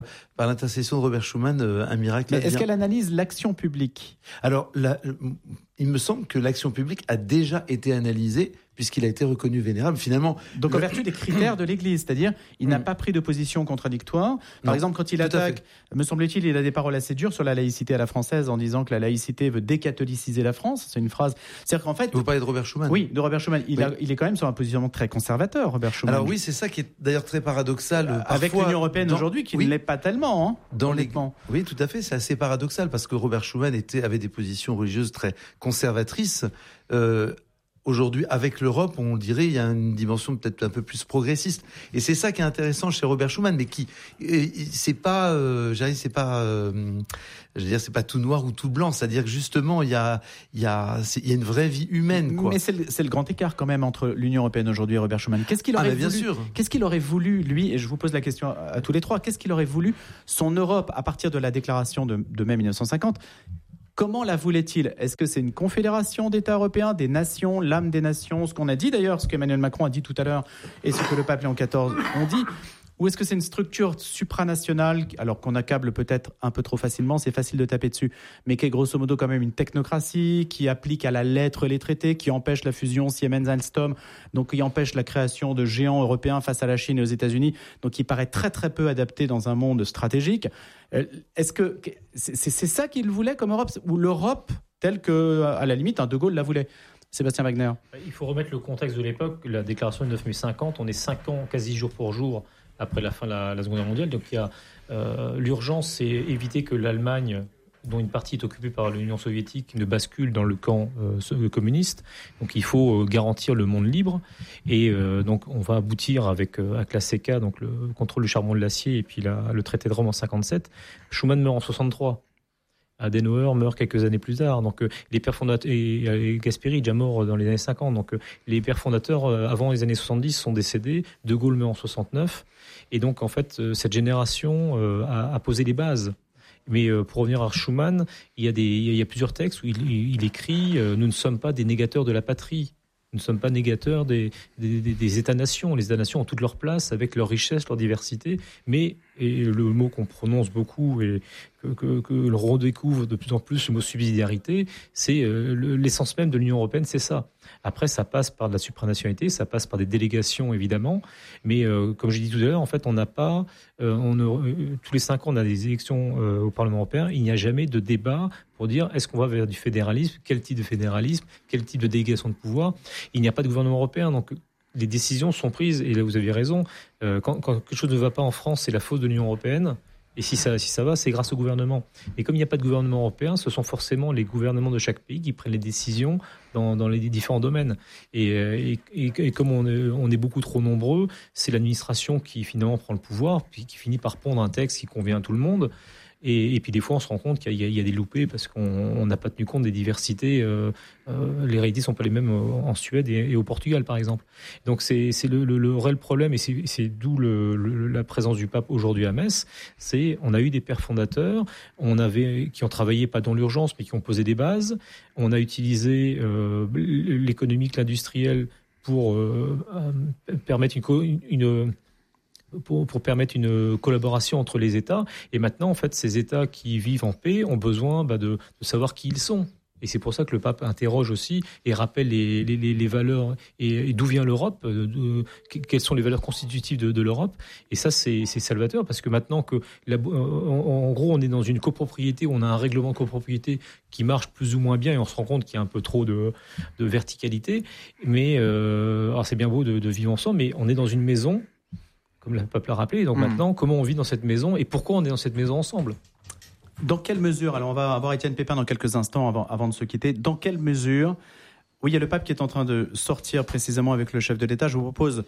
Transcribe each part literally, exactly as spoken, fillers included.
par l'intercession de Robert Schuman, euh, un miracle. Mais est-ce qu'elle analyse l'action publique ? Alors, la, il me semble que l'action publique a déjà été analysée puisqu'il a été reconnu vénérable. Finalement, donc en le... vertu des critères de l'Église, c'est-à-dire il mmh. n'a pas pris de position contradictoire. Par non, exemple, quand il attaque, me semble-t-il, il a des paroles assez dures sur la laïcité à la française en disant que la laïcité veut décatholiciser la France. C'est une phrase. C'est-à-dire qu'en fait, vous parlez de Robert Schuman. Oui, de Robert Schuman. Il, oui. a, il est quand même sur un positionnement très conservateur, Robert Schuman. Alors oui, c'est ça qui est d'ailleurs très paradoxal. Euh, avec l'Union européenne dans... aujourd'hui, qui oui. ne l'est pas tellement. Hein, dans les... Oui, tout à fait. C'est assez paradoxal parce que Robert Schuman était avait des positions religieuses très conservatrices. Euh, Aujourd'hui, avec l'Europe, on dirait il y a une dimension peut-être un peu plus progressiste, et c'est ça qui est intéressant chez Robert Schuman, mais qui c'est pas, euh, j'arrive, c'est pas, euh, je veux dire, c'est pas tout noir ou tout blanc, c'est-à-dire que justement il y a, il y a, il y a une vraie vie humaine, quoi. Mais c'est le, c'est le grand écart quand même entre l'Union européenne aujourd'hui et Robert Schuman. Qu'est-ce qu'il aurait ah, bien voulu sûr. Qu'est-ce qu'il aurait voulu lui, et je vous pose la question à, à tous les trois, qu'est-ce qu'il aurait voulu son Europe à partir de la déclaration de, de mai mille neuf cent cinquante? Comment la voulait-il ? Est-ce que c'est une confédération d'États européens, des nations, l'âme des nations, ce qu'on a dit d'ailleurs, ce qu'Emmanuel Macron a dit tout à l'heure, et ce que le pape Léon quatorze ont dit ? Ou est-ce que c'est une structure supranationale, alors qu'on accable peut-être un peu trop facilement, c'est facile de taper dessus, mais qui est grosso modo quand même une technocratie, qui applique à la lettre les traités, qui empêche la fusion Siemens-Alstom, donc qui empêche la création de géants européens face à la Chine et aux États-Unis, donc qui paraît très très peu adapté dans un monde stratégique. Est-ce que c'est, c'est ça qu'il voulait comme Europe, ou l'Europe telle que, à la limite, un De Gaulle la voulait ? Sébastien Wagner. Il faut remettre le contexte de l'époque. La déclaration de neuf mai cinquante, on est cinq ans, quasi jour pour jour, après la fin de la, la Seconde Guerre mondiale. Donc il y a euh, l'urgence, c'est éviter que l'Allemagne, dont une partie est occupée par l'Union soviétique, ne bascule dans le camp euh, communiste. Donc il faut euh, garantir le monde libre. Et euh, donc on va aboutir avec, euh, avec la C E C A, donc le contrôle du charbon de l'acier, et puis la, le traité de Rome en cinquante-sept. Schuman meurt en soixante-trois. Adenauer meurt quelques années plus tard. Donc, euh, les pères fondateurs, et, et Gasperi, déjà mort dans les années cinquante. Donc, euh, les pères fondateurs, euh, avant les années soixante-dix, sont décédés. De Gaulle meurt en soixante-neuf. Et donc, en fait, euh, cette génération euh, a, a posé les bases. Mais euh, pour revenir à Schuman, il y a, des, il y a plusieurs textes où il, il écrit euh, « Nous ne sommes pas des négateurs de la patrie ». Nous ne sommes pas négateurs des, des, des, des États-nations. Les États-nations ont toute leur place avec leur richesse, leur diversité. Mais, et le mot qu'on prononce beaucoup et que, que, que l'on redécouvre de plus en plus, le mot subsidiarité, c'est euh, l'essence même de l'Union européenne, c'est ça. Après, ça passe par de la supranationalité, ça passe par des délégations, évidemment. Mais euh, comme j'ai dit tout à l'heure, en fait, on n'a pas... Euh, on euh, tous les cinq ans, on a des élections euh, au Parlement européen. Il n'y a jamais de débat pour dire est-ce qu'on va vers du fédéralisme, quel type de fédéralisme, quel type de délégation de pouvoir. Il n'y a pas de gouvernement européen, donc les décisions sont prises. Et là, vous avez raison. Euh, quand, quand quelque chose ne va pas en France, c'est la faute de l'Union européenne. Et si ça, si ça va, c'est grâce au gouvernement. Et comme il n'y a pas de gouvernement européen, ce sont forcément les gouvernements de chaque pays qui prennent les décisions dans, dans les différents domaines. Et, et, et, et comme on est, on est beaucoup trop nombreux, c'est l'administration qui finalement prend le pouvoir, puis qui finit par pondre un texte qui convient à tout le monde. Et, et puis des fois, on se rend compte qu'il y a, il y a des loupés parce qu'on n'a pas tenu compte des diversités. Euh, euh, les réalités ne sont pas les mêmes en Suède et, et au Portugal, par exemple. Donc c'est, c'est le, le, le réel problème, et c'est, c'est d'où le, le, la présence du pape aujourd'hui à Metz. C'est on a eu des pères fondateurs, on avait qui ont travaillé pas dans l'urgence, mais qui ont posé des bases. On a utilisé euh, l'économique, l'industriel pour euh, euh, permettre une, une Pour, pour permettre une collaboration entre les États. Et maintenant, en fait, ces États qui vivent en paix ont besoin bah, de, de savoir qui ils sont. Et c'est pour ça que le pape interroge aussi et rappelle les, les, les valeurs et, et d'où vient l'Europe, de, de, quelles sont les valeurs constitutives de, de l'Europe. Et ça, c'est, c'est salvateur parce que maintenant que, la, en, en gros, on est dans une copropriété, où on a un règlement de copropriété qui marche plus ou moins bien et on se rend compte qu'il y a un peu trop de, de verticalité. Mais euh, alors c'est bien beau de, de vivre ensemble, mais on est dans une maison, comme le pape l'a rappelé. Donc mmh. maintenant, comment on vit dans cette maison et pourquoi on est dans cette maison ensemble ? Dans quelle mesure, alors on va avoir Étienne Pépin dans quelques instants avant, avant de se quitter, dans quelle mesure, oui, il y a le pape qui est en train de sortir précisément avec le chef de l'État. Je vous propose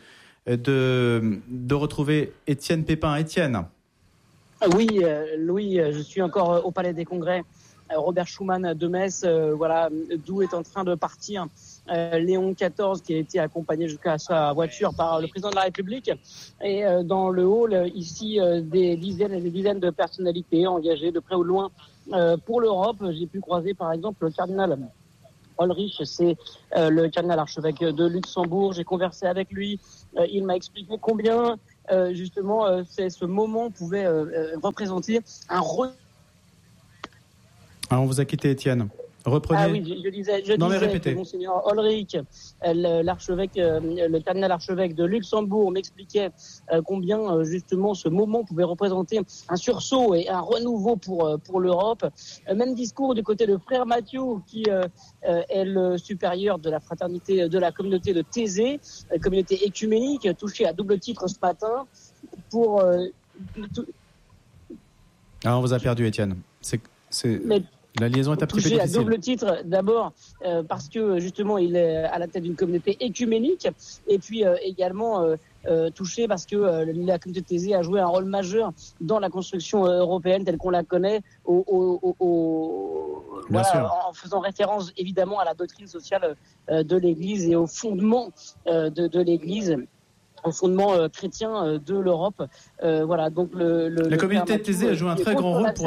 de, de retrouver Étienne Pépin. Étienne. Oui, euh, Louis, je suis encore au Palais des Congrès. Robert Schuman de Metz, euh, voilà, d'où est en train de partir euh, Léon quatorze, qui a été accompagné jusqu'à sa voiture par le président de la République. Et euh, dans le hall, ici, euh, des dizaines et des dizaines de personnalités engagées de près ou de loin euh, pour l'Europe. J'ai pu croiser, par exemple, le cardinal Ulrich, c'est euh, le cardinal archevêque de Luxembourg. J'ai conversé avec lui. Euh, il m'a expliqué combien euh, justement euh, c'est, ce moment pouvait euh, représenter un re... Ah, on vous a quitté, Étienne. Reprenez. Ah oui, je, je disais, je non, disais que Monseigneur Ulrich, l'archevêque, le cardinal archevêque de Luxembourg, m'expliquait combien justement ce moment pouvait représenter un sursaut et un renouveau pour pour l'Europe. Même discours du côté de frère Mathieu, qui est le supérieur de la fraternité de la communauté de Thésée, communauté écuménique, touchée à double titre ce matin pour. Tout... Ah, on vous a perdu, Étienne. C'est c'est. Mais... La liaison est un petit peu difficile. Touché à double titre, d'abord euh, parce que justement il est à la tête d'une communauté écuménique, et puis euh, également euh, euh, touché parce que euh, la communauté Thésée a joué un rôle majeur dans la construction euh, européenne telle qu'on la connaît, au, au, au, au, voilà, en faisant référence évidemment à la doctrine sociale euh, de l'Église et au fondement euh, de, de l'Église. Au fondement euh, chrétien euh, de l'Europe. Euh, voilà, donc le, le, la communauté Thésée a joué un très grand rôle pour,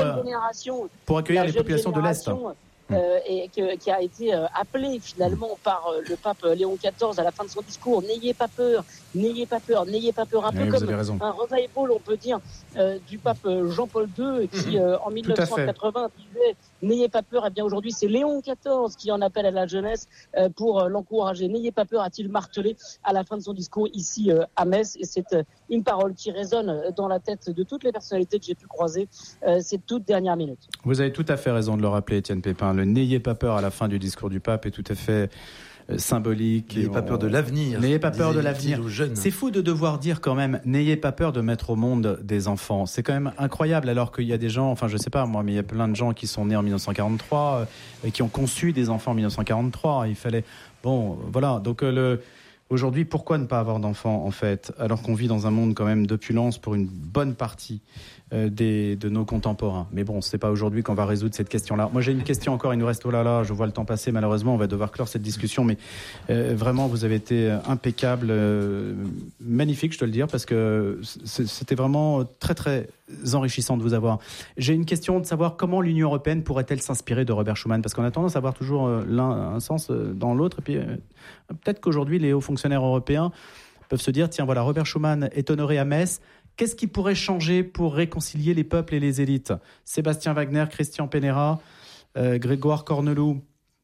pour accueillir les populations de l'Est. Euh, et que, qui a été euh, appelé finalement par euh, le pape Léon quatorze à la fin de son discours. N'ayez pas peur, n'ayez pas peur, n'ayez pas peur. Un oui, peu comme un revival, on peut dire, euh, du pape Jean-Paul deux qui euh, en dix-neuf cent quatre-vingts disait n'ayez pas peur. Et bien aujourd'hui, c'est Léon quatorze qui en appelle à la jeunesse euh, pour euh, l'encourager. N'ayez pas peur, a-t-il martelé à la fin de son discours ici euh, à Metz. Et c'est euh, une parole qui résonne dans la tête de toutes les personnalités que j'ai pu croiser euh, ces toutes dernières minutes. Vous avez tout à fait raison de le rappeler, Étienne Pépin. Le n'ayez pas peur à la fin du discours du pape est tout à fait euh, symbolique. N'ayez pas peur de l'avenir. N'ayez pas peur de l'avenir. C'est fou de devoir dire quand même, n'ayez pas peur de mettre au monde des enfants. C'est quand même incroyable, alors qu'il y a des gens, enfin je sais pas moi, mais il y a plein de gens qui sont nés en dix-neuf cent quarante-trois euh, et qui ont conçu des enfants en dix-neuf cent quarante-trois. Il fallait, bon, voilà. Donc euh, le aujourd'hui, pourquoi ne pas avoir d'enfants, en fait, alors qu'on vit dans un monde quand même d'opulence pour une bonne partie euh, des, de nos contemporains. Mais bon, c'est pas aujourd'hui qu'on va résoudre cette question-là. Moi, j'ai une question encore, il nous reste, oh là là, je vois le temps passer, malheureusement, on va devoir clore cette discussion, mais euh, vraiment, vous avez été impeccable, euh, magnifique, je te le dis, parce que c'était vraiment très, très enrichissant de vous avoir. J'ai une question de savoir comment l'Union européenne pourrait-elle s'inspirer de Robert Schuman, parce qu'on a tendance à avoir toujours euh, l'un un sens euh, dans l'autre, et puis euh, peut-être qu'aujourd'hui, les hauts fonctionnaires européens peuvent se dire, tiens, voilà, Robert Schuman est honoré à Metz. Qu'est-ce qui pourrait changer pour réconcilier les peuples et les élites ? Sébastien Wagner, Christian Penera, euh, Grégoire Corneloup.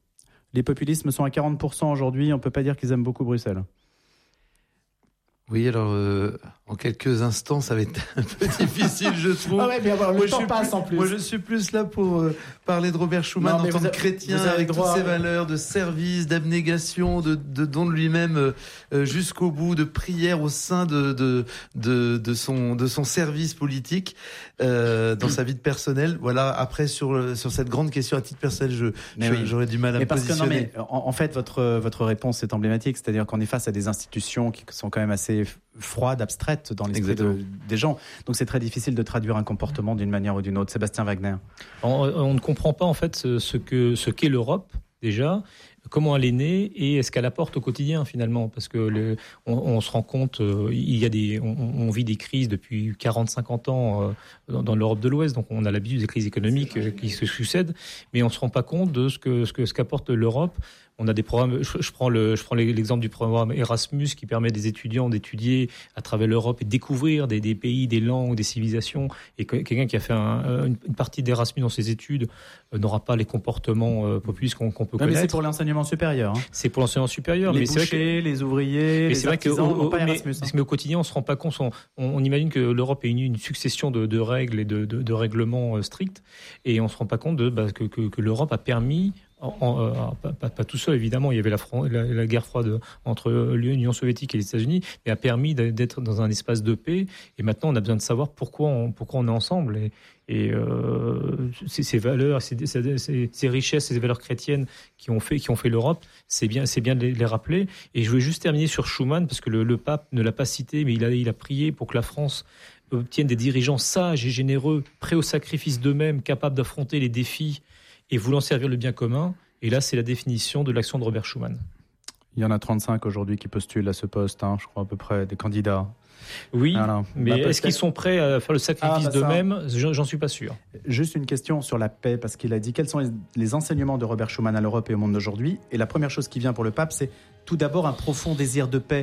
Les populismes sont à quarante pour cent aujourd'hui. On ne peut pas dire qu'ils aiment beaucoup Bruxelles. Oui, alors, euh, en quelques instants, ça va être un peu difficile, je trouve. Ah ouais, mais alors, le moi, temps passe plus, en plus. Moi, je suis plus là pour euh, parler de Robert Schuman non, en tant que chrétien, avec droit, toutes ses valeurs de service, d'abnégation, de, de don de lui-même euh, jusqu'au bout, de prière au sein de, de, de, de, son, de son service politique, euh, dans sa vie de personnelle. Voilà, après, sur, sur cette grande question à titre personnel, je, je, oui. j'aurais du mal à mais me parce positionner. Que, non, mais en, en fait, votre, votre réponse est emblématique, c'est-à-dire qu'on est face à des institutions qui sont quand même assez froide, abstraite dans l'esprit de, des gens. Donc c'est très difficile de traduire un comportement d'une manière ou d'une autre. Sébastien Wagner. On, on ne comprend pas en fait ce, ce, que, ce qu'est l'Europe déjà, comment elle est née et ce qu'elle apporte au quotidien finalement. Parce que le, on, on se rend compte, euh, il y a des, on, on vit des crises depuis quarante à cinquante ans euh, dans, dans l'Europe de l'Ouest, donc on a l'habitude des crises économiques euh, qui se succèdent, mais on ne se rend pas compte de ce, que, ce, que, ce qu'apporte l'Europe. On a des programmes, je, je prends le, je prends l'exemple du programme Erasmus qui permet des étudiants d'étudier à travers l'Europe et de découvrir des, des pays, des langues, des civilisations. Et que, quelqu'un qui a fait un, une, une partie d'Erasmus dans ses études euh, n'aura pas les comportements euh, populistes qu'on, qu'on peut non, connaître. Mais c'est pour l'enseignement supérieur. Hein. C'est pour l'enseignement supérieur. Les mais bouchers, c'est vrai que, les ouvriers, mais les c'est artisans vrai que, n'ont pas mais, Erasmus. Hein. Mais au quotidien, on se rend pas compte. On, on, on imagine que l'Europe est une, une succession de, de règles et de, de, de règlements euh, stricts, et on se rend pas compte de bah, que, que, que l'Europe a permis. En, en, euh, pas, pas, pas tout seul, évidemment, il y avait la, la, la guerre froide entre l'Union soviétique et les États-Unis, mais a permis d'être dans un espace de paix. Et maintenant, on a besoin de savoir pourquoi on, pourquoi on est ensemble. Et, et euh, ces, ces valeurs, ces, ces, ces richesses, ces valeurs chrétiennes qui ont fait, qui ont fait l'Europe, c'est bien, c'est bien de les, les rappeler. Et je voulais juste terminer sur Schuman, parce que le, le pape ne l'a pas cité, mais il a, il a prié pour que la France obtienne des dirigeants sages et généreux, prêts au sacrifice d'eux-mêmes, capables d'affronter les défis et voulant servir le bien commun. Et là, c'est la définition de l'action de Robert Schuman. Il y en a trente-cinq aujourd'hui qui postulent à ce poste, hein, je crois à peu près, des candidats. Oui, voilà. Mais bah, est-ce qu'ils sont prêts à faire le sacrifice ah, bah d'eux-mêmes ? J'en suis pas sûr. Juste une question sur la paix, parce qu'il a dit quels sont les, les enseignements de Robert Schuman à l'Europe et au monde d'aujourd'hui. Et la première chose qui vient pour le pape, c'est tout d'abord un profond désir de paix.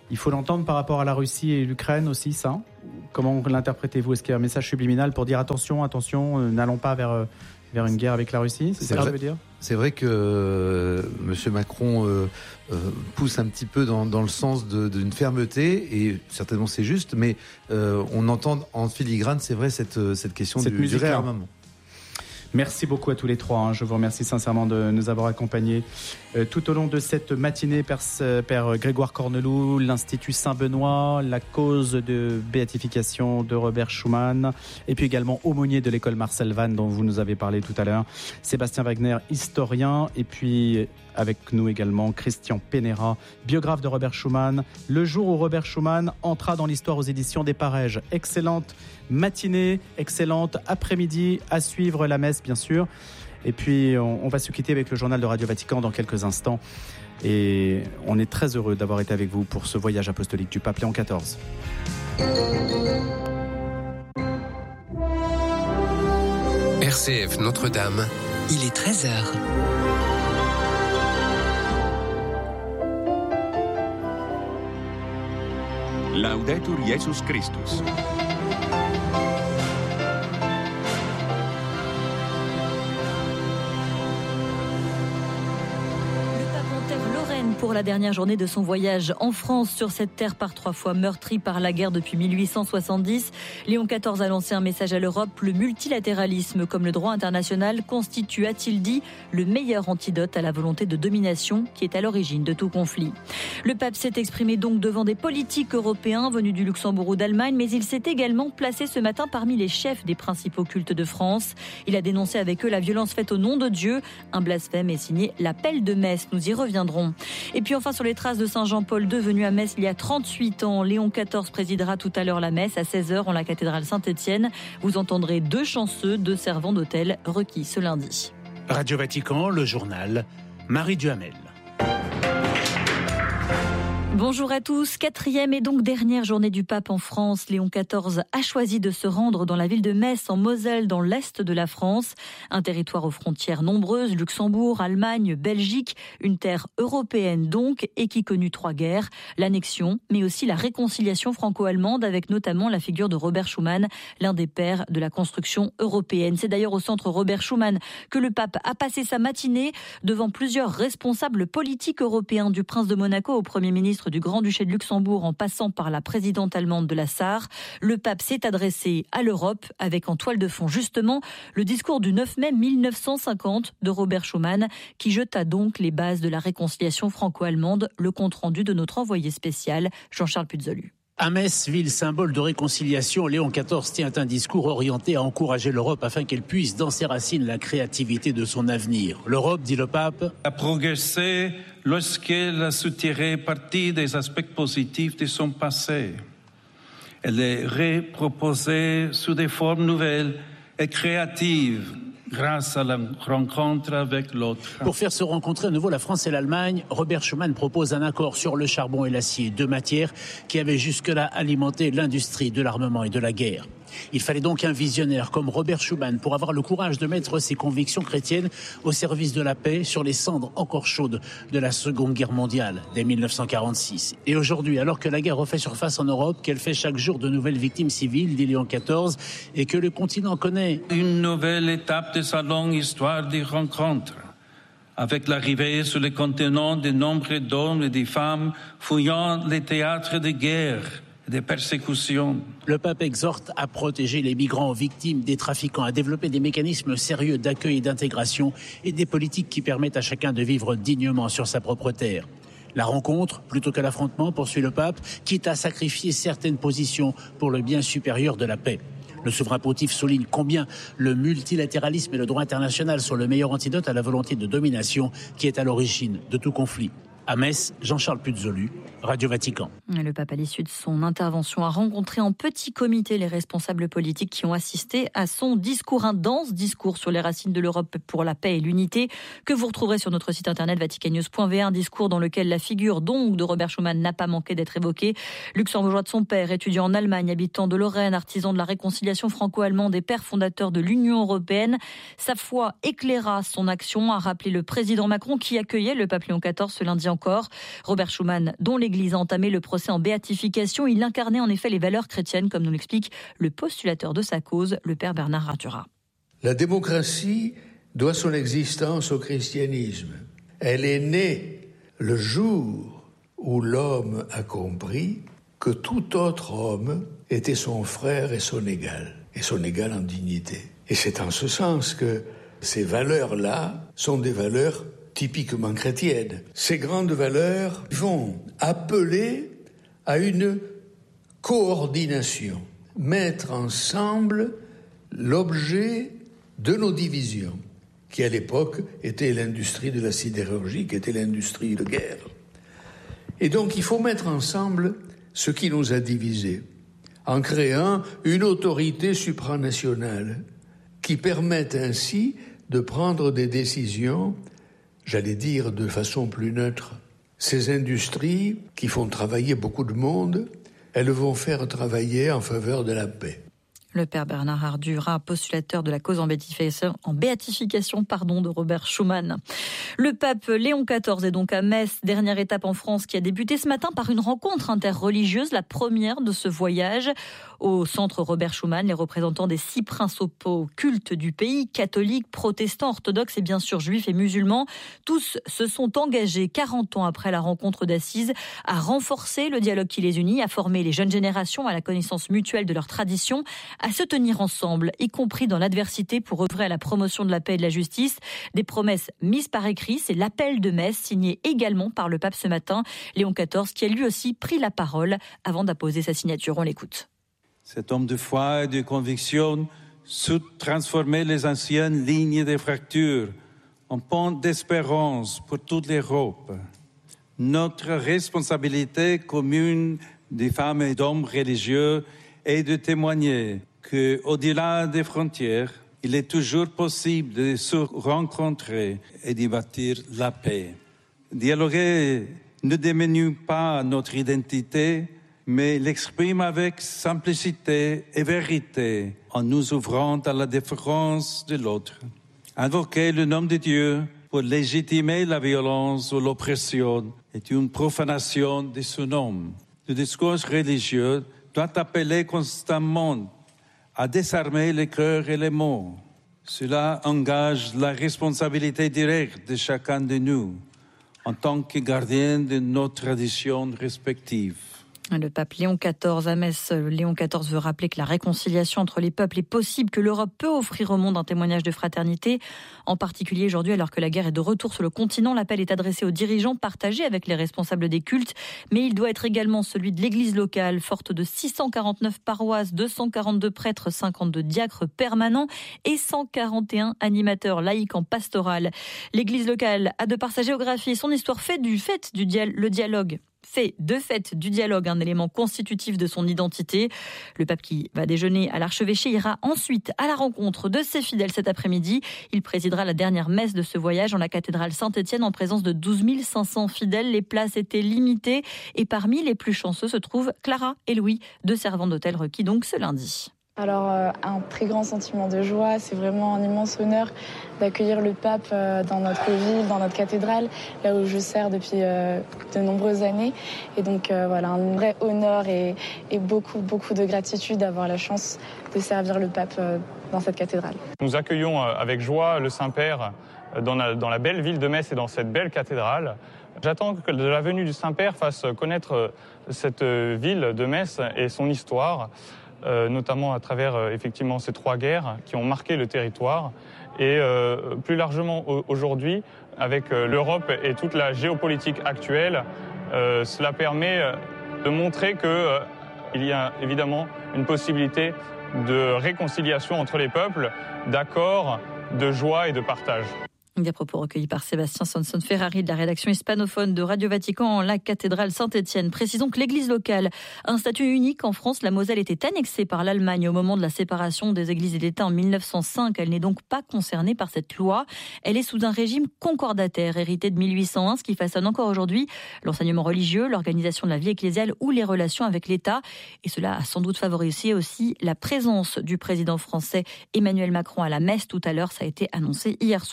Il faut l'entendre par rapport à la Russie et l'Ukraine aussi, ça. Comment l'interprétez-vous ? Est-ce qu'il y a un message subliminal pour dire attention, attention, euh, n'allons pas vers, euh, vers une guerre avec la Russie ? C'est, c'est ça que je veux dire ? C'est vrai que euh, M. Macron euh, euh, pousse un petit peu dans, dans le sens de, d'une fermeté, et certainement c'est juste, mais euh, on entend en filigrane, c'est vrai, cette, cette question cette du, du réarmement. Merci beaucoup à tous les trois. Hein. Je vous remercie sincèrement de nous avoir accompagnés euh, tout au long de cette matinée. Père, Père Grégoire Corneloup, l'Institut Saint-Benoît, la cause de béatification de Robert Schuman, et puis également aumônier de l'école Marcel Vannes dont vous nous avez parlé tout à l'heure. Sébastien Wagner, historien, et puis avec nous également Christian Penera, biographe de Robert Schuman. Le jour où Robert Schuman entra dans l'histoire aux éditions des Parèges. Excellente matinée, excellente après-midi, à suivre la messe bien sûr. Et puis on, on va se quitter avec le journal de Radio Vatican dans quelques instants. Et on est très heureux d'avoir été avec vous pour ce voyage apostolique du pape Léon quatorze. R C F Notre-Dame, il est treize heures. Laudetur Jesus Christus. Pour la dernière journée de son voyage en France, sur cette terre par trois fois meurtrie par la guerre depuis mille huit cent soixante-dix, Léon quatorze a lancé un message à l'Europe. Le multilatéralisme, comme le droit international, constitue, a-t-il dit, le meilleur antidote à la volonté de domination qui est à l'origine de tout conflit. Le pape s'est exprimé donc devant des politiques européens venus du Luxembourg ou d'Allemagne, mais il s'est également placé ce matin parmi les chefs des principaux cultes de France. Il a dénoncé avec eux la violence faite au nom de Dieu. Un blasphème est signé l'appel de Metz. Nous y reviendrons. Et puis enfin, sur les traces de Saint Jean-Paul deux, venu à Metz il y a trente-huit ans, Léon quatorze présidera tout à l'heure la messe à seize heures en la cathédrale Saint-Étienne. Vous entendrez deux chanceux, deux servants d'hôtel requis ce lundi. Radio Vatican, le journal, Marie Duhamel. Bonjour à tous. Quatrième et donc dernière journée du pape en France. Léon quatorze a choisi de se rendre dans la ville de Metz, en Moselle, dans l'est de la France. Un territoire aux frontières nombreuses, Luxembourg, Allemagne, Belgique. Une terre européenne donc, et qui connut trois guerres. L'annexion, mais aussi la réconciliation franco-allemande, avec notamment la figure de Robert Schuman, l'un des pères de la construction européenne. C'est d'ailleurs au centre Robert Schuman que le pape a passé sa matinée devant plusieurs responsables politiques européens, du prince de Monaco au premier ministre du Grand-Duché de Luxembourg en passant par la présidente allemande de la Sarre. Le pape s'est adressé à l'Europe avec en toile de fond justement le discours du neuf mai mille neuf cent cinquante de Robert Schuman qui jeta donc les bases de la réconciliation franco-allemande. Le compte-rendu de notre envoyé spécial Jean-Charles Puzolu. À Metz, ville symbole de réconciliation, Léon quatorze tient un discours orienté à encourager l'Europe afin qu'elle puisse, dans ses racines, la créativité de son avenir. L'Europe, dit le pape, a progressé lorsqu'elle a su tirer parti des aspects positifs de son passé. Elle est reproposée sous des formes nouvelles et créatives, grâce à la rencontre avec l'autre. Pour faire se rencontrer à nouveau la France et l'Allemagne, Robert Schuman propose un accord sur le charbon et l'acier, deux matières qui avaient jusque-là alimenté l'industrie de l'armement et de la guerre. Il fallait donc un visionnaire comme Robert Schuman pour avoir le courage de mettre ses convictions chrétiennes au service de la paix sur les cendres encore chaudes de la Seconde Guerre mondiale dès mille neuf cent quarante-six. Et aujourd'hui, alors que la guerre refait surface en Europe, qu'elle fait chaque jour de nouvelles victimes civiles, dit Léon quatorze, et que le continent connaît une nouvelle étape de sa longue histoire de rencontres, avec l'arrivée sur le continent de nombreux d'hommes et de femmes fouillant les théâtres de guerre, des persécutions. Le pape exhorte à protéger les migrants victimes des trafiquants, à développer des mécanismes sérieux d'accueil et d'intégration et des politiques qui permettent à chacun de vivre dignement sur sa propre terre. La rencontre, plutôt que l'affrontement, poursuit le pape, quitte à sacrifier certaines positions pour le bien supérieur de la paix. Le souverain pontife souligne combien le multilatéralisme et le droit international sont le meilleur antidote à la volonté de domination qui est à l'origine de tout conflit. À Metz, Jean-Charles Puzolu, Radio Vatican. Le pape, à l'issue de son intervention, a rencontré en petit comité les responsables politiques qui ont assisté à son discours, un dense discours sur les racines de l'Europe pour la paix et l'unité, que vous retrouverez sur notre site internet vaticannews point v a, un discours dans lequel la figure donc de Robert Schuman n'a pas manqué d'être évoquée. Luxembourgeois de son père, étudiant en Allemagne, habitant de Lorraine, artisan de la réconciliation franco-allemande et père fondateur de l'Union européenne, sa foi éclaira son action, a rappelé le président Macron qui accueillait le pape Léon quatorze ce lundi en encore. Robert Schuman, dont l'Église a entamé le procès en béatification, il incarnait en effet les valeurs chrétiennes, comme nous l'explique le postulateur de sa cause, le père Bernard Ardura. La démocratie doit son existence au christianisme. Elle est née le jour où l'homme a compris que tout autre homme était son frère et son égal, et son égal en dignité. Et c'est en ce sens que ces valeurs-là sont des valeurs typiquement chrétiennes. Ces grandes valeurs vont appeler à une coordination, mettre ensemble l'objet de nos divisions, qui à l'époque était l'industrie de la sidérurgie, qui était l'industrie de guerre. Et donc il faut mettre ensemble ce qui nous a divisés, en créant une autorité supranationale qui permette ainsi de prendre des décisions, j'allais dire de façon plus neutre. Ces industries qui font travailler beaucoup de monde, elles vont faire travailler en faveur de la paix. Le père Bernard Ardura, postulateur de la cause en béatification, en béatification pardon, de Robert Schuman. Le pape Léon quatorze est donc à Metz, dernière étape en France qui a débuté ce matin par une rencontre interreligieuse, la première de ce voyage. Au centre Robert Schuman, les représentants des six principaux cultes du pays, catholiques, protestants, orthodoxes et bien sûr juifs et musulmans, tous se sont engagés quarante ans après la rencontre d'Assise à renforcer le dialogue qui les unit, à former les jeunes générations à la connaissance mutuelle de leurs traditions, à se tenir ensemble, y compris dans l'adversité pour œuvrer à la promotion de la paix et de la justice. Des promesses mises par écrit, c'est l'appel de Metz, signé également par le pape ce matin, Léon quatorze, qui a lui aussi pris la parole avant d'apposer sa signature. On l'écoute. Cet homme de foi et de conviction sut transformer les anciennes lignes de fractures en pont d'espérance pour toute l'Europe. Notre responsabilité commune des femmes et d'hommes religieux est de témoigner qu'au-delà des frontières, il est toujours possible de se rencontrer et d'y bâtir la paix. Dialoguer ne diminue pas notre identité, mais l'exprime avec simplicité et vérité, en nous ouvrant à la différence de l'autre. Invoquer le nom de Dieu pour légitimer la violence ou l'oppression est une profanation de son nom. Le discours religieux doit appeler constamment à désarmer les cœurs et les mots. Cela engage la responsabilité directe de chacun de nous, en tant que gardien de nos traditions respectives. Le pape Léon quatorze à Metz. Léon quatorze veut rappeler que la réconciliation entre les peuples est possible, que l'Europe peut offrir au monde un témoignage de fraternité. En particulier aujourd'hui, alors que la guerre est de retour sur le continent, l'appel est adressé aux dirigeants, partagé avec les responsables des cultes. Mais il doit être également celui de l'église locale, forte de six cent quarante-neuf paroisses, deux cent quarante-deux prêtres, cinquante-deux diacres permanents et cent quarante et un animateurs laïcs en pastoral. L'église locale a, de par sa géographie et son histoire, fait du fait du dia- le dialogue. fait de fait du dialogue un élément constitutif de son identité. Le pape qui va déjeuner à l'archevêché ira ensuite à la rencontre de ses fidèles cet après-midi. Il présidera la dernière messe de ce voyage en la cathédrale Saint-Étienne en présence de douze mille cinq cents fidèles. Les places étaient limitées et parmi les plus chanceux se trouvent Clara et Louis, deux servantes d'hôtel requis donc ce lundi. Alors, euh, un très grand sentiment de joie. C'est vraiment un immense honneur d'accueillir le pape euh, dans notre ville, dans notre cathédrale, là où je sers depuis euh, de nombreuses années. Et donc, euh, voilà, un vrai honneur et, et beaucoup, beaucoup de gratitude d'avoir la chance de servir le pape euh, dans cette cathédrale. Nous accueillons euh, avec joie le Saint-Père dans la, dans la belle ville de Metz et dans cette belle cathédrale. J'attends que de la venue du Saint-Père fasse connaître cette ville de Metz et son histoire. Euh, notamment à travers euh, effectivement ces trois guerres qui ont marqué le territoire et euh, plus largement aujourd'hui avec euh, l'Europe et toute la géopolitique actuelle, euh, cela permet euh, de montrer qu'il euh, y a évidemment une possibilité de réconciliation entre les peuples, d'accord, de joie et de partage. Des propos recueillis par Sébastien Sanson-Ferrari de la rédaction hispanophone de Radio Vatican en la cathédrale Saint-Étienne. Précisons que l'église locale a un statut unique en France. La Moselle était annexée par l'Allemagne au moment de la séparation des églises et d'État en mille neuf cent cinq. Elle n'est donc pas concernée par cette loi. Elle est sous un régime concordataire hérité de mille huit cent un, ce qui façonne encore aujourd'hui l'enseignement religieux, l'organisation de la vie ecclésiale ou les relations avec l'État. Et cela a sans doute favorisé aussi la présence du président français Emmanuel Macron à la messe tout à l'heure. Ça a été annoncé hier soir.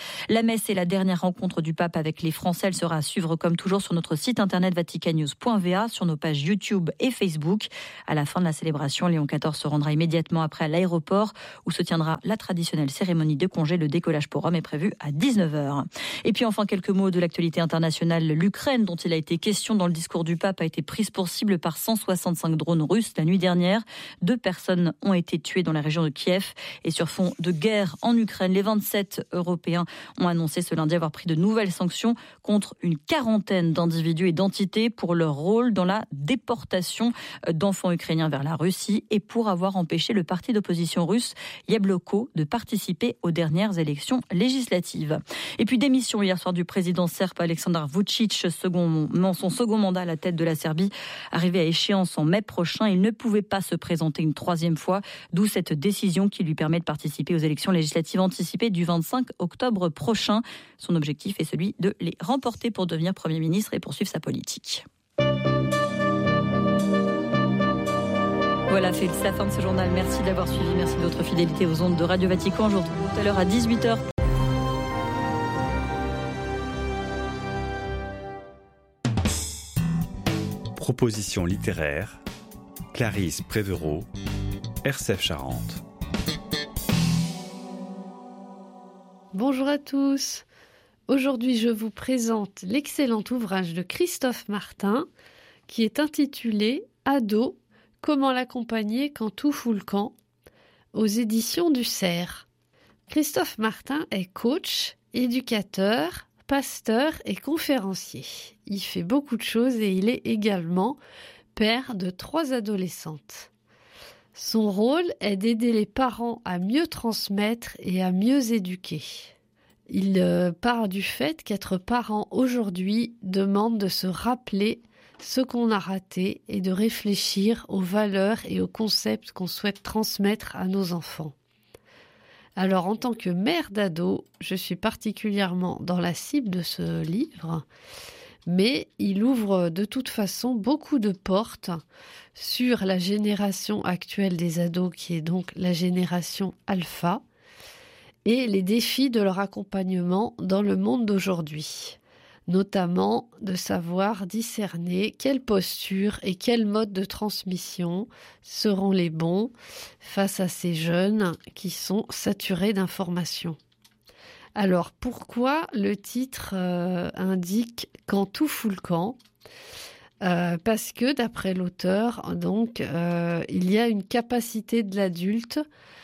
La messe est la dernière rencontre du pape avec les Français. Elle sera à suivre comme toujours sur notre site internet vaticannews point v a, sur nos pages YouTube et Facebook. À la fin de la célébration, Léon quatorze se rendra immédiatement après à l'aéroport où se tiendra la traditionnelle cérémonie de congé. Le décollage pour Rome est prévu à dix-neuf heures. Et puis enfin, quelques mots de l'actualité internationale. L'Ukraine, dont il a été question dans le discours du pape, a été prise pour cible par cent soixante-cinq drones russes la nuit dernière. Deux personnes ont été tuées dans la région de Kiev. Et sur fond de guerre en Ukraine, les vingt-sept Européens ont annoncé ce lundi avoir pris de nouvelles sanctions contre une quarantaine d'individus et d'entités pour leur rôle dans la déportation d'enfants ukrainiens vers la Russie et pour avoir empêché le parti d'opposition russe Yabloko de participer aux dernières élections législatives. Et puis démission hier soir du président serbe Aleksandar Vučić, second, son second mandat à la tête de la Serbie, arrivé à échéance en mai prochain. Il ne pouvait pas se présenter une troisième fois, d'où cette décision qui lui permet de participer aux élections législatives anticipées du vingt-cinq octobre prochain. Son objectif est celui de les remporter pour devenir Premier ministre et poursuivre sa politique. Voilà, c'est la fin de ce journal. Merci de l'avoir suivi. Merci de votre fidélité aux ondes de Radio Vatican. Je vous retrouve tout à l'heure à dix-huit heures. Proposition littéraire, Clarisse Prévereau, R C F Charente. Bonjour à tous. Aujourd'hui, je vous présente l'excellent ouvrage de Christophe Martin qui est intitulé « Ado, comment l'accompagner quand tout fout le camp ?» aux éditions du Cerf. Christophe Martin est coach, éducateur, pasteur et conférencier. Il fait beaucoup de choses et il est également père de trois adolescentes. Son rôle est d'aider les parents à mieux transmettre et à mieux éduquer. Il euh, part du fait qu'être parent aujourd'hui demande de se rappeler ce qu'on a raté et de réfléchir aux valeurs et aux concepts qu'on souhaite transmettre à nos enfants. Alors, en tant que mère d'ado, je suis particulièrement dans la cible de ce livre, mais il ouvre de toute façon beaucoup de portes sur la génération actuelle des ados, qui est donc la génération alpha, et les défis de leur accompagnement dans le monde d'aujourd'hui, notamment de savoir discerner quelle posture et quel mode de transmission seront les bons face à ces jeunes qui sont saturés d'informations. Alors, pourquoi le titre euh, indique « Quand tout fout le camp » euh, Parce que, d'après l'auteur, donc, euh, il y a une capacité de l'adulte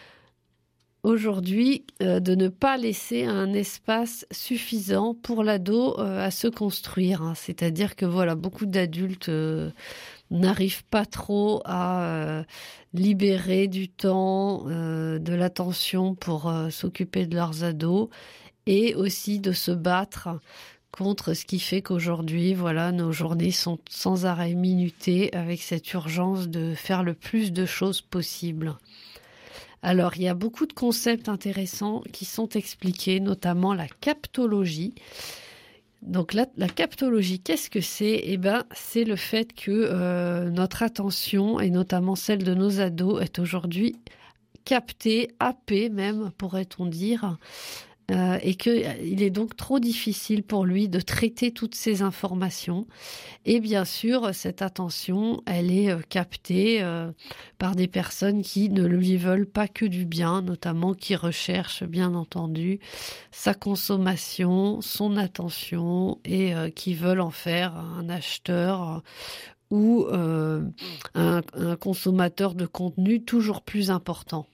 aujourd'hui euh, de ne pas laisser un espace suffisant pour l'ado euh, à se construire. Hein. C'est-à-dire que voilà, beaucoup d'adultes euh, n'arrivent pas trop à euh, libérer du temps, euh, de l'attention pour euh, s'occuper de leurs ados et aussi de se battre contre ce qui fait qu'aujourd'hui, voilà, nos journées sont sans arrêt minutées avec cette urgence de faire le plus de choses possible. Alors, il y a beaucoup de concepts intéressants qui sont expliqués, notamment la captologie. Donc, la, la captologie, qu'est-ce que c'est ? Eh ben, c'est le fait que euh, notre attention, et notamment celle de nos ados, est aujourd'hui captée, happée même, pourrait-on dire, Euh, et qu'il est donc trop difficile pour lui de traiter toutes ces informations. Et bien sûr, cette attention, elle est euh, captée euh, par des personnes qui ne lui veulent pas que du bien, notamment qui recherchent, bien entendu, sa consommation, son attention, et euh, qui veulent en faire un acheteur euh, ou euh, un, un consommateur de contenu toujours plus important.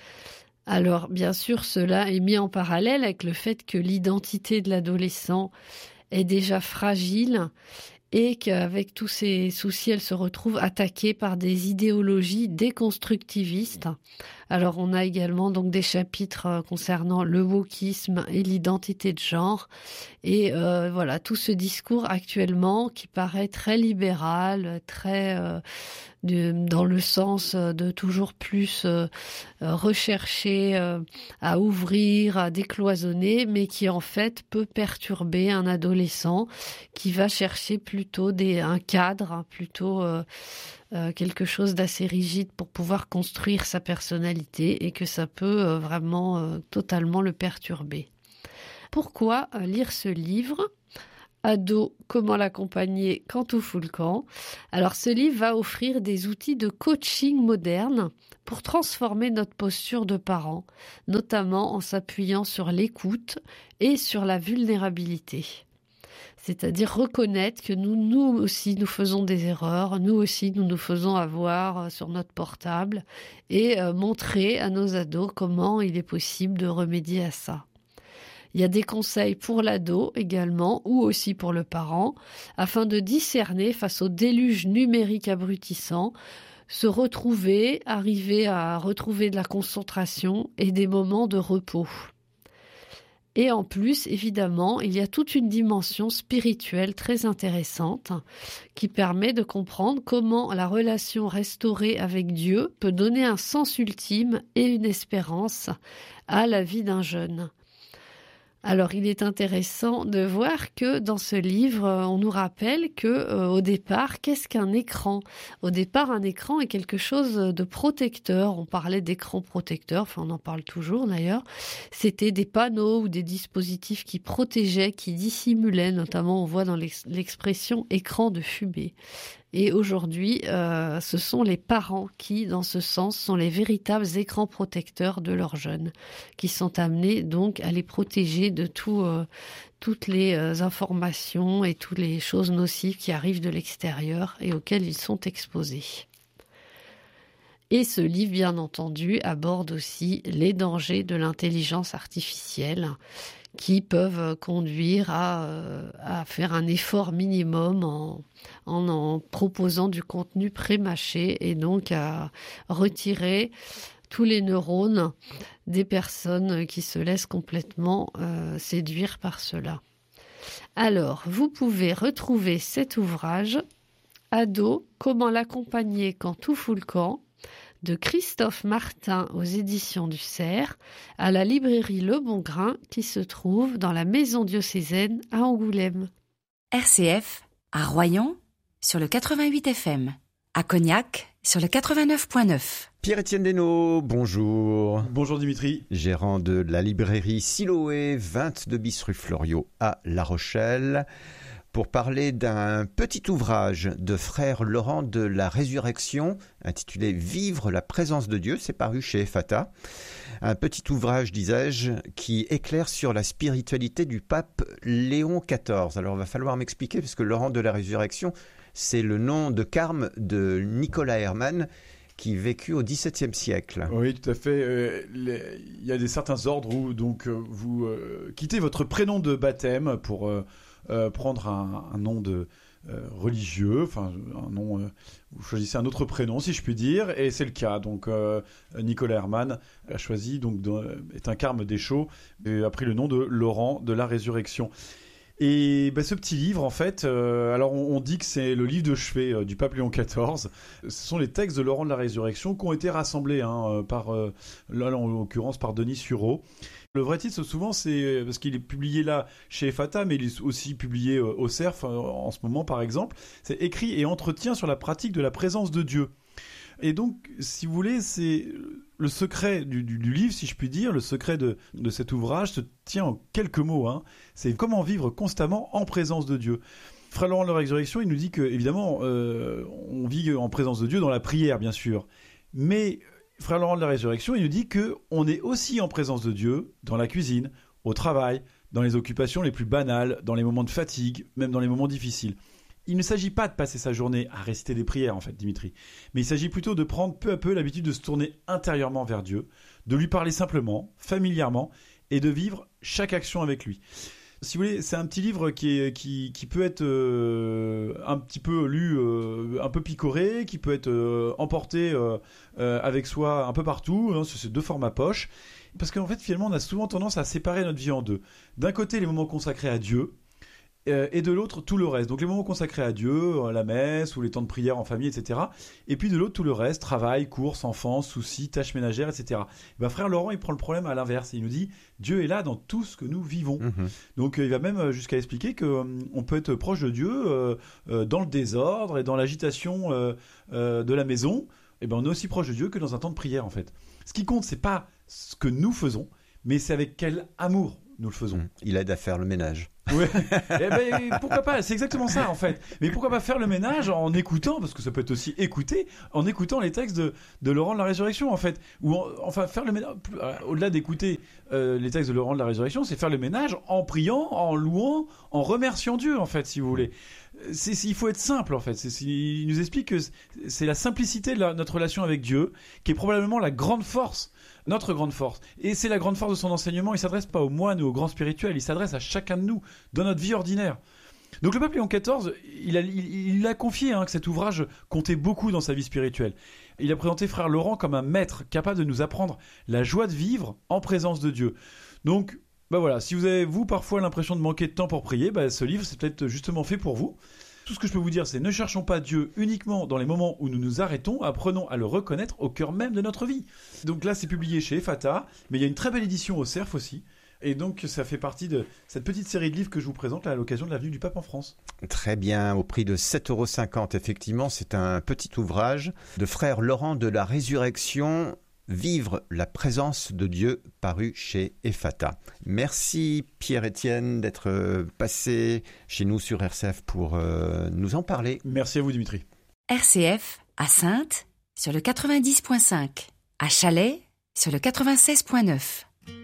Alors, bien sûr, cela est mis en parallèle avec le fait que l'identité de l'adolescent est déjà fragile et qu'avec tous ces soucis, elle se retrouve attaquée par des idéologies déconstructivistes. Alors, on a également donc des chapitres concernant le wokisme et l'identité de genre. Et euh, voilà, tout ce discours actuellement qui paraît très libéral, très euh, de, dans le sens de toujours plus euh, rechercher euh, à ouvrir, à décloisonner, mais qui en fait peut perturber un adolescent qui va chercher plutôt des, un cadre, plutôt euh, euh, quelque chose d'assez rigide pour pouvoir construire sa personnalité, et que ça peut euh, vraiment euh, totalement le perturber. Pourquoi lire ce livre ? Ado, comment l'accompagner quand tout fout le camp ? Alors ce livre va offrir des outils de coaching moderne pour transformer notre posture de parent, notamment en s'appuyant sur l'écoute et sur la vulnérabilité. C'est-à-dire reconnaître que nous, nous aussi, nous faisons des erreurs, nous aussi, nous nous faisons avoir sur notre portable et euh, montrer à nos ados comment il est possible de remédier à ça. Il y a des conseils pour l'ado également, ou aussi pour le parent, afin de discerner face au déluge numérique abrutissant, se retrouver, arriver à retrouver de la concentration et des moments de repos. Et en plus, évidemment, il y a toute une dimension spirituelle très intéressante qui permet de comprendre comment la relation restaurée avec Dieu peut donner un sens ultime et une espérance à la vie d'un jeune. Alors, il est intéressant de voir que dans ce livre, on nous rappelle que, euh, au départ, qu'est-ce qu'un écran ? Au départ, un écran est quelque chose de protecteur. On parlait d'écran protecteur, enfin, on en parle toujours d'ailleurs. C'était des panneaux ou des dispositifs qui protégeaient, qui dissimulaient. Notamment, on voit dans l'ex- l'expression écran de fumée. Et aujourd'hui, euh, ce sont les parents qui, dans ce sens, sont les véritables écrans protecteurs de leurs jeunes, qui sont amenés donc à les protéger de tout, euh, toutes les euh, informations et toutes les choses nocives qui arrivent de l'extérieur et auxquelles ils sont exposés. Et ce livre, bien entendu, aborde aussi les dangers de l'intelligence artificielle, qui peuvent conduire à, euh, à faire un effort minimum en, en en proposant du contenu pré-mâché et donc à retirer tous les neurones des personnes qui se laissent complètement euh, séduire par cela. Alors, vous pouvez retrouver cet ouvrage « Ado, comment l'accompagner quand tout fout le camp ?» de Christophe Martin aux éditions du Cerf, à la librairie Le Bon Grain qui se trouve dans la maison diocésaine à Angoulême. R C F, à Royan, sur le quatre-vingt-huit F M, à Cognac, sur le quatre-vingt-neuf virgule neuf. Pierre-Étienne Desnaux, bonjour. Bonjour Dimitri. Gérant de la librairie Siloé, vingt-deux bis rue Fleuriot à La Rochelle, pour parler d'un petit ouvrage de frère Laurent de la Résurrection, intitulé « Vivre la présence de Dieu », c'est paru chez Fata. Un petit ouvrage, disais-je, qui éclaire sur la spiritualité du pape Léon quatorze. Alors, il va falloir m'expliquer, parce que Laurent de la Résurrection, c'est le nom de carme de Nicolas Herman, qui vécut au dix-septième siècle. Oui, tout à fait. Euh, les, il y a des certains ordres où donc, euh, vous euh, quittez votre prénom de baptême pour euh, euh, prendre un, un nom de, euh, religieux, enfin un nom, euh, vous choisissez un autre prénom si je puis dire, et c'est le cas. Donc euh, Nicolas Herman a choisi, donc de, est un carme des Chaux, et a pris le nom de Laurent de la Résurrection. Et ben, ce petit livre, en fait, euh, alors on, on dit que c'est le livre de chevet euh, du pape Léon quatorze. Ce sont les textes de Laurent de la Résurrection qui ont été rassemblés hein, par, euh, là en l'occurrence par Denis Sureau. Le vrai titre, souvent, c'est parce qu'il est publié là chez Fata, mais il est aussi publié euh, au Cerf euh, en ce moment, par exemple. C'est écrit et entretien sur la pratique de la présence de Dieu. Et donc, si vous voulez, c'est le secret du, du, du livre, si je puis dire, le secret de, de cet ouvrage se tient en quelques mots. Hein. C'est comment vivre constamment en présence de Dieu. Frère Laurent de la Résurrection, il nous dit que, évidemment, euh, on vit en présence de Dieu dans la prière, bien sûr. Mais Frère Laurent de la Résurrection, il nous dit qu'on est aussi en présence de Dieu dans la cuisine, au travail, dans les occupations les plus banales, dans les moments de fatigue, même dans les moments difficiles. Il ne s'agit pas de passer sa journée à réciter des prières, en fait, Dimitri. Mais il s'agit plutôt de prendre peu à peu l'habitude de se tourner intérieurement vers Dieu, de lui parler simplement, familièrement, et de vivre chaque action avec lui. Si vous voulez, c'est un petit livre qui, est, qui, qui peut être euh, un petit peu lu, euh, un peu picoré, qui peut être euh, emporté euh, euh, avec soi un peu partout, hein, c'est deux formats poche. Parce qu'en fait, finalement, on a souvent tendance à séparer notre vie en deux. D'un côté, les moments consacrés à Dieu, et de l'autre, tout le reste. Donc les moments consacrés à Dieu, la messe ou les temps de prière en famille, et cetera. Et puis de l'autre, tout le reste, travail, courses, enfance, soucis, tâches ménagères, et cetera. Et ben, frère Laurent, il prend le problème à l'inverse. Il nous dit, Dieu est là dans tout ce que nous vivons. Mmh. Donc il va même jusqu'à expliquer qu'on peut être proche de Dieu euh, euh, dans le désordre et dans l'agitation euh, euh, de la maison. Et ben, on est aussi proche de Dieu que dans un temps de prière, en fait. Ce qui compte, c'est pas ce que nous faisons, mais c'est avec quel amour nous le faisons. Il aide à faire le ménage. Ouais. Eh ben, pourquoi pas, c'est exactement ça en fait. Mais pourquoi pas faire le ménage en écoutant, parce que ça peut être aussi écouter, en écoutant les textes de, de Laurent de la Résurrection en fait. Ou en, enfin faire le ménage, au-delà d'écouter euh, les textes de Laurent de la Résurrection, c'est faire le ménage en priant, en louant, en remerciant Dieu en fait, si vous voulez. C'est, c'est, il faut être simple en fait. C'est, c'est, il nous explique que c'est la simplicité de la, notre relation avec Dieu qui est probablement la grande force, notre grande force. Et c'est la grande force de son enseignement. Il s'adresse pas aux moines ou aux grands spirituels, il s'adresse à chacun de nous dans notre vie ordinaire. Donc le pape Léon quatorze, il a, il, il a confié hein, que cet ouvrage comptait beaucoup dans sa vie spirituelle. Il a présenté frère Laurent comme un maître capable de nous apprendre la joie de vivre en présence de Dieu. Donc bah voilà, si vous avez, vous, parfois l'impression de manquer de temps pour prier, bah, ce livre, c'est peut-être justement fait pour vous. Tout ce que je peux vous dire, c'est ne cherchons pas Dieu uniquement dans les moments où nous nous arrêtons, apprenons à le reconnaître au cœur même de notre vie. Donc là, c'est publié chez Ephata, mais il y a une très belle édition au Cerf aussi. Et donc, ça fait partie de cette petite série de livres que je vous présente là, à l'occasion de la venue du Pape en France. Très bien, au prix de sept euros cinquante, effectivement, c'est un petit ouvrage de frère Laurent de la Résurrection, Vivre la présence de Dieu, paru chez Ephata. Merci Pierre-Étienne d'être passé chez nous sur R C F pour euh, nous en parler. Merci à vous Dimitri. R C F à Saintes sur le quatre-vingt-dix virgule cinq, à Chalais sur le quatre-vingt-seize virgule neuf.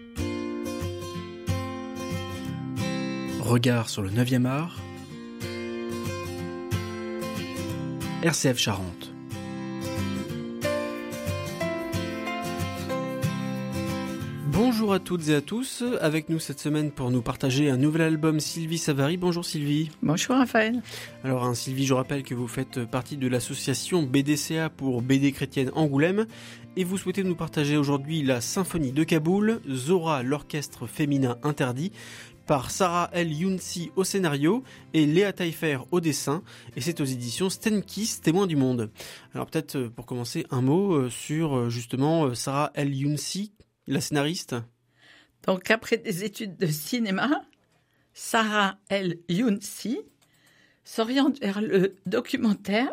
Regard sur le neuvième art, R C F Charente. Bonjour à toutes et à tous, avec nous cette semaine pour nous partager un nouvel album, Sylvie Savary. Bonjour Sylvie. Bonjour Raphaël. Alors hein, Sylvie, je rappelle que vous faites partie de l'association B D C A pour B D chrétienne Angoulême et vous souhaitez nous partager aujourd'hui la Symphonie de Kaboul, Zora, l'orchestre féminin interdit, par Sarah El Younsi au scénario et Léa Taillefer au dessin, et c'est aux éditions Stenkiss, Témoins du Monde. Alors peut-être pour commencer un mot sur justement Sarah El Younsi, la scénariste. Donc après des études de cinéma, Sarah El Younsi s'oriente vers le documentaire,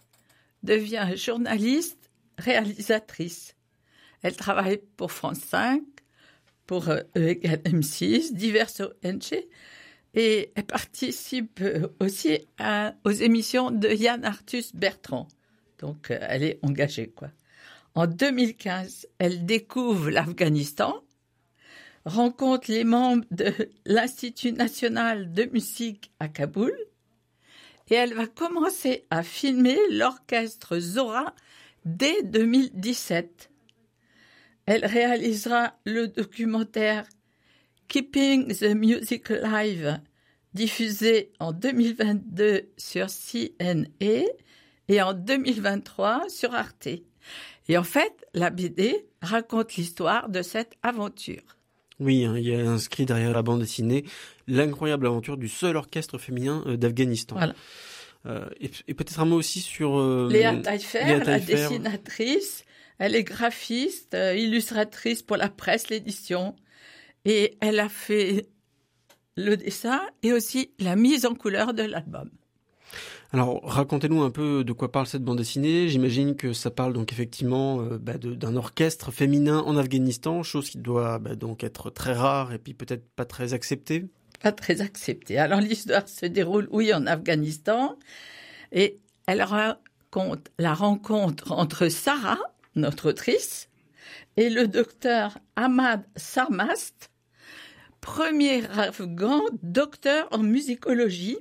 devient journaliste, réalisatrice. Elle travaille pour France cinq, pour E égale M six, diverses O N G, et elle participe aussi à, aux émissions de Yann Arthus Bertrand. Donc elle est engagée, quoi. En deux mille quinze, elle découvre l'Afghanistan, rencontre les membres de l'Institut national de musique à Kaboul, et elle va commencer à filmer l'orchestre Zora dès deux mille dix-sept. Elle réalisera le documentaire Keeping the Music Live, diffusé en deux mille vingt-deux sur C N A et en deux mille vingt-trois sur Arte. Et en fait, la B D raconte l'histoire de cette aventure. Oui, hein, il y a inscrit derrière la bande dessinée l'incroyable aventure du seul orchestre féminin euh, d'Afghanistan. Voilà. Euh, et, et peut-être un mot aussi sur... Euh, Léa Taillefer, Léa la Taillefer. dessinatrice. Elle est graphiste, euh, illustratrice pour la presse, l'édition. Et elle a fait le dessin et aussi la mise en couleur de l'album. Alors, racontez-nous un peu de quoi parle cette bande dessinée. J'imagine que ça parle donc effectivement euh, bah, de, d'un orchestre féminin en Afghanistan, chose qui doit bah, donc être très rare et puis peut-être pas très acceptée. Pas très acceptée. Alors, l'histoire se déroule, oui, en Afghanistan. Et elle raconte la rencontre entre Sarah, notre autrice, et le docteur Ahmad Sarmast, premier Afghan docteur en musicologie,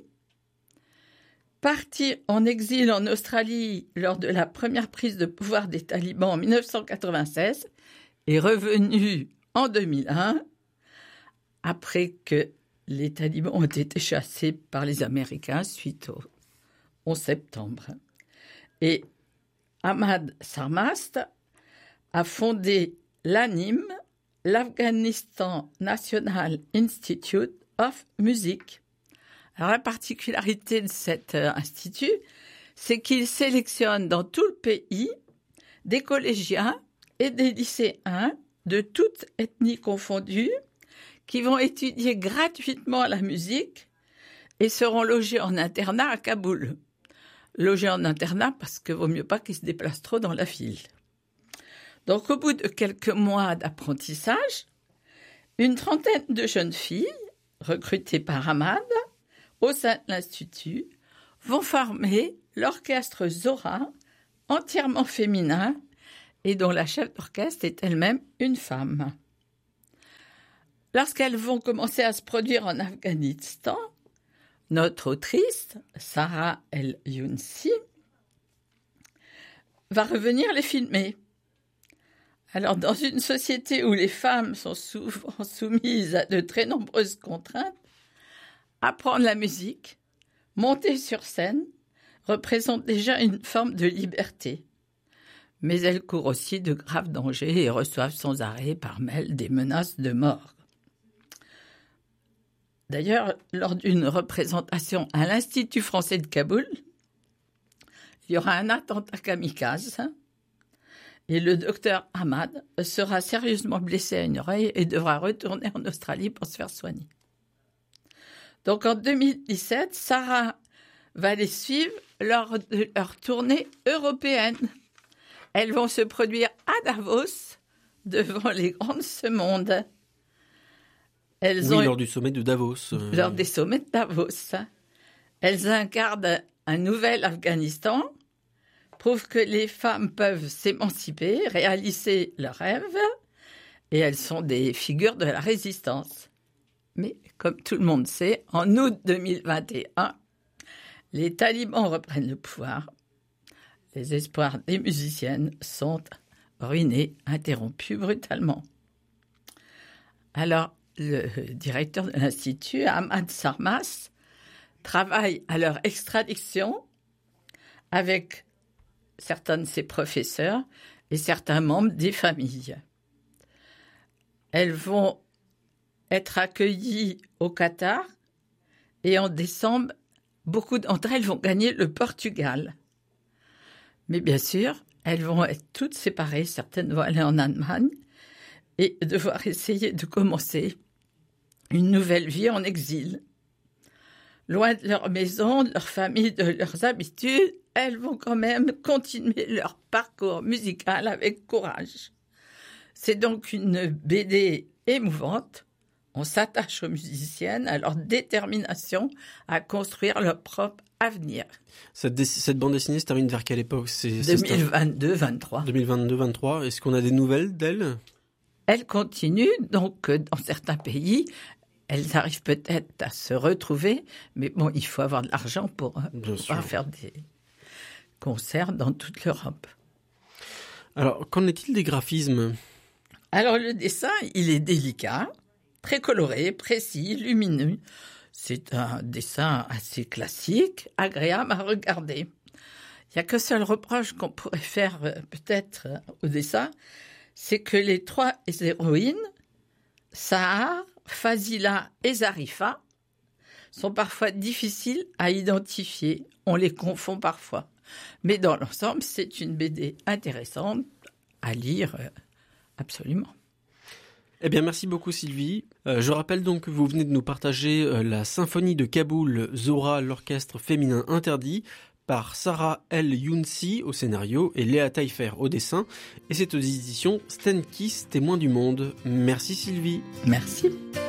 parti en exil en Australie lors de la première prise de pouvoir des talibans en dix-neuf cent quatre-vingt-seize et revenu en deux mille un après que les talibans ont été chassés par les Américains suite au onze septembre. Et Ahmad Sarmast a fondé l'A N I M, l'Afghanistan National Institute of Music. Alors, la particularité de cet euh, institut, c'est qu'il sélectionne dans tout le pays des collégiens et des lycéens de toutes ethnies confondues qui vont étudier gratuitement la musique et seront logés en internat à Kaboul. Logés en internat parce qu'il vaut mieux pas qu'ils se déplacent trop dans la ville. Donc, au bout de quelques mois d'apprentissage, Une trentaine de jeunes filles, recrutées par Ahmad, au sein de l'Institut, vont former l'orchestre Zora, entièrement féminin, et dont la chef d'orchestre est elle-même une femme. Lorsqu'elles vont commencer à se produire en Afghanistan, notre autrice, Sarah El-Younsi, va revenir les filmer. Alors, dans une société où les femmes sont souvent soumises à de très nombreuses contraintes, apprendre la musique, monter sur scène, représente déjà une forme de liberté. Mais elles courent aussi de graves dangers et reçoivent sans arrêt par mail des menaces de mort. D'ailleurs, lors d'une représentation à l'Institut français de Kaboul, il y aura un attentat kamikaze et le docteur Ahmad sera sérieusement blessé à une oreille et devra retourner en Australie pour se faire soigner. Donc en deux mille dix-sept, Sarah va les suivre lors de leur tournée européenne. Elles vont se produire à Davos devant les grands de ce monde. Elles oui, ont... lors du sommet de Davos. Euh... Lors des sommets de Davos. Elles incarnent un nouvel Afghanistan, prouvent que les femmes peuvent s'émanciper, réaliser leurs rêves, et elles sont des figures de la résistance. Mais, comme tout le monde sait, en août deux mille vingt et un, les talibans reprennent le pouvoir. Les espoirs des musiciennes sont ruinés, interrompus brutalement. Alors, le directeur de l'Institut, Ahmad Sarmas, travaille à leur extradition avec certains de ses professeurs et certains membres des familles. Elles vont être accueillies au Qatar et en décembre, beaucoup d'entre elles vont gagner le Portugal. Mais bien sûr, elles vont être toutes séparées, certaines vont aller en Allemagne et devoir essayer de commencer une nouvelle vie en exil. Loin de leur maison, de leur famille, de leurs habitudes, elles vont quand même continuer leur parcours musical avec courage. C'est donc une B D émouvante. On s'attache aux musiciennes, à leur détermination à construire leur propre avenir. Cette, dé- cette bande dessinée se termine vers quelle époque? C'est, deux mille vingt-deux vingt-trois. deux mille vingt-deux vingt-trois. Est-ce qu'on a des nouvelles d'elle? Elle continue, donc dans certains pays, elles arrivent peut-être à se retrouver, mais bon, il faut avoir de l'argent pour Bien pouvoir sûr. faire des concerts dans toute l'Europe. Alors, qu'en est-il des graphismes? Alors le dessin, il est délicat, très coloré, précis, lumineux. C'est un dessin assez classique, agréable à regarder. Il n'y a qu'un seul reproche qu'on pourrait faire euh, peut-être euh, au dessin, c'est que les trois héroïnes, Sahar, Fazila et Zarifa, sont parfois difficiles à identifier. On les confond parfois. Mais dans l'ensemble, c'est une B D intéressante à lire euh, absolument. Eh bien, merci beaucoup Sylvie. Euh, je rappelle donc que vous venez de nous partager euh, la symphonie de Kaboul, Zora, l'orchestre féminin interdit, par Sarah El-Younsi au scénario et Léa Taillefer au dessin. Et c'est aux éditions Stenkiss, Témoins du Monde. Merci Sylvie. Merci.